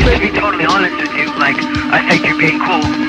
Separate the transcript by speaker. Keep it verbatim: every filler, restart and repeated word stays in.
Speaker 1: To be totally honest with you, like, I think you're being cool.